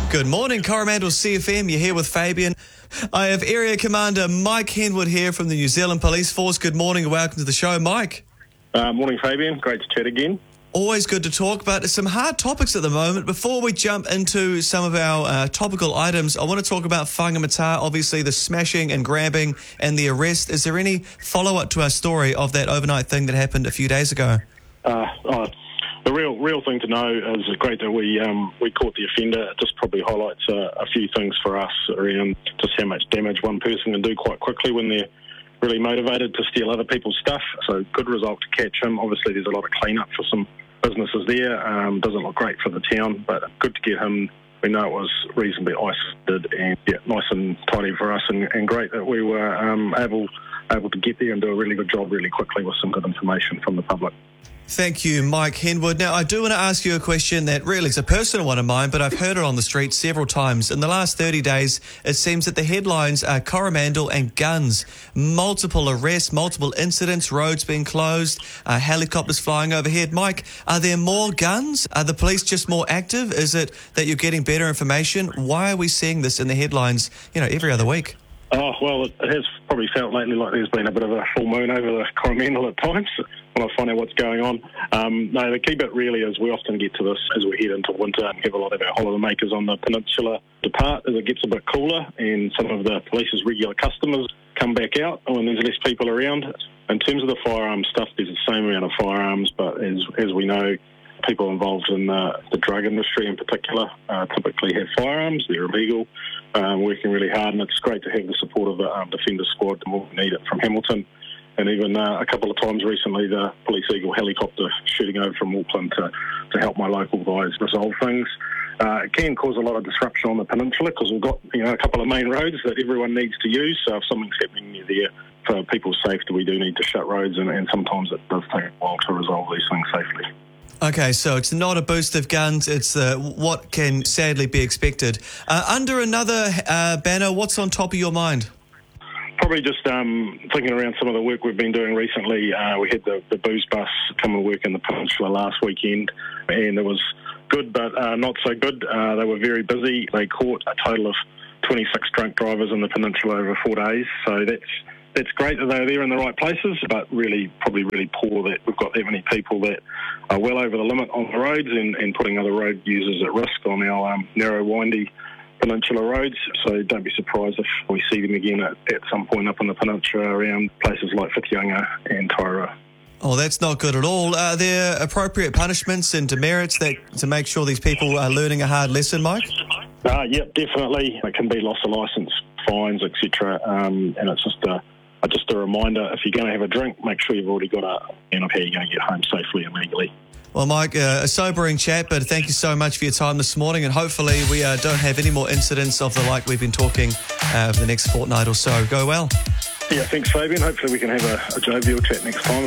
Good morning, Coromandel CFM. You're here with Fabian. I have Area Commander Mike Henwood here from the New Zealand Police Force. Good morning and welcome to the show, Mike. Morning, Fabian. Great to chat again. Always good to talk, but some hard topics at the moment. Before we jump into some of our topical items, I want to talk about Whangamata, obviously the smashing and grabbing and the arrest. Is there any follow-up to our story of that overnight thing that happened a few days ago? The real thing to know is great that we caught the offender. It just probably highlights a few things for us around just how much damage one person can do quite quickly when they're really motivated to steal other people's stuff. So good result to catch him. Obviously there's a lot of clean-up for some businesses there. Doesn't look great for the town, but good to get him. We know it was reasonably isolated and nice and tidy for us, and great that we were able to get there and do a really good job really quickly with some good information from the public. Thank you, Mike Henwood. Now, I do want to ask you a question that really is a personal one of mine, but I've heard it on the street several times. In the last 30 days, it seems that the headlines are Coromandel and guns. Multiple arrests, multiple incidents, roads being closed, helicopters flying overhead. Mike, are there more guns? Are the police just more active? Is it that you're getting better information? Why are we seeing this in the headlines, every other week? Oh, well, it has probably felt lately like there's been a bit of a full moon over the Coromandel at times when I find out what's going on. No, the key bit really is we often get to this as we head into winter and have a lot of our holidaymakers on the peninsula depart as it gets a bit cooler, and some of the police's regular customers come back out when there's less people around. In terms of the firearms stuff, there's the same amount of firearms, but as we know, people involved in the drug industry in particular typically have firearms. They're illegal, working really hard, and it's great to have the support of the Defender Squad. We'll need it from Hamilton. And even a couple of times recently, the Police Eagle helicopter shooting over from Auckland to help my local guys resolve things. It can cause a lot of disruption on the peninsula because we've got a couple of main roads that everyone needs to use. So if something's happening near there, for people's safety, we do need to shut roads, and sometimes it does take a while to resolve these things safely. Okay, so it's not a boost of guns, it's what can sadly be expected. Under another banner, what's on top of your mind? Probably just thinking around some of the work we've been doing recently. We had the booze bus come and work in the peninsula last weekend, and it was good but not so good. They were very busy. They caught a total of 26 drunk drivers in the peninsula over 4 days, so that's great that they're there in the right places, but probably really poor that we've got that many people that are well over the limit on the roads and putting other road users at risk on our narrow, windy peninsula roads. So don't be surprised if we see them again at some point up on the peninsula around places like Whitianga and Tairua. Oh, that's not good at all. Are there appropriate punishments and demerits to make sure these people are learning a hard lesson, Mike? Yep, definitely. It can be loss of licence, fines, etc. And it's just a reminder, if you're going to have a drink, make sure you've already got a plan of how you're going to get home safely and legally. Well, Mike, a sobering chat, but thank you so much for your time this morning, and hopefully we don't have any more incidents of the like we've been talking over the next fortnight or so. Go well. Yeah, thanks, Fabian. Hopefully we can have a jovial chat next time.